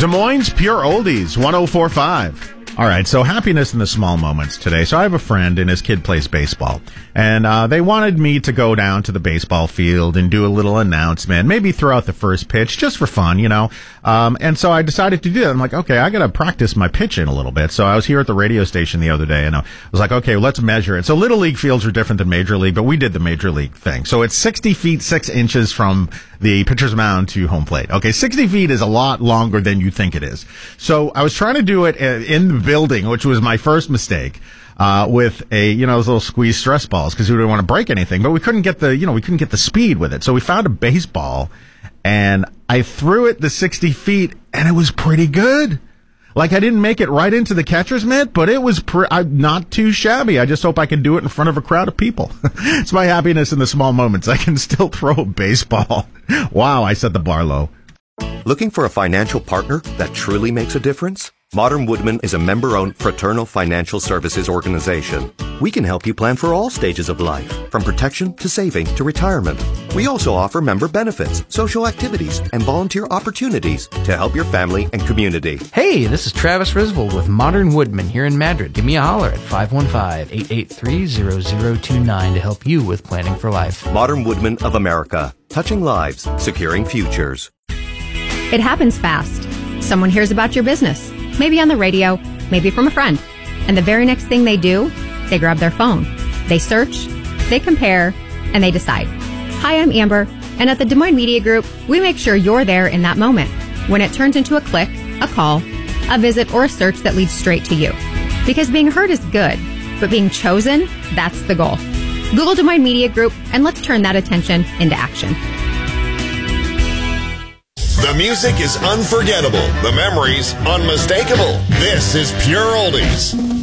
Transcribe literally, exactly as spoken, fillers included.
Des Moines Pure Oldies, one oh four point five. All right, so happiness in the small moments today. So I have a friend and his kid plays baseball. And uh, they wanted me to go down to the baseball field and do a little announcement, maybe throw out the first pitch just for fun, you know. Um, and so I decided to do that. I'm like, okay, I got to practice my pitching a little bit. So I was here at the radio station the other day, and I was like, okay, well, let's measure it. So Little League fields are different than Major League, but we did the Major League thing. So it's sixty feet, six inches from the pitcher's mound to home plate. Okay, sixty feet is a lot longer than you think it is. So I was trying to do it in the building, which was my first mistake. Uh, with a, you know, those little squeeze stress balls because we didn't want to break anything, but we couldn't get the, you know, we couldn't get the speed with it. So we found a baseball and I threw it the sixty feet and it was pretty good. Like I didn't make it right into the catcher's mitt, but it was pre- I'm not too shabby. I just hope I can do it in front of a crowd of people. It's my happiness in the small moments. I can still throw a baseball. Wow, I set the bar low. Looking for a financial partner that truly makes a difference? Modern Woodmen is a member-owned fraternal financial services organization. We can help you plan for all stages of life, from protection to saving to retirement. We also offer member benefits, social activities, and volunteer opportunities to help your family and community. Hey, this is Travis Risvold with Modern Woodmen here in Madrid. Give me a holler at five one five, eight eight three, zero zero two nine to help you with planning for life. Modern Woodmen of America. Touching lives, securing futures. It happens fast. Someone hears about your business. Maybe on the radio, maybe from a friend. And the very next thing they do, they grab their phone. They search, they compare, and they decide. Hi, I'm Amber, and at the Des Moines Media Group, we make sure you're there in that moment, when it turns into a click, a call, a visit, or a search that leads straight to you. Because being heard is good, but being chosen, that's the goal. Google Des Moines Media Group, and let's turn that attention into action. The music is unforgettable. The memories unmistakable. This is Pure Oldies.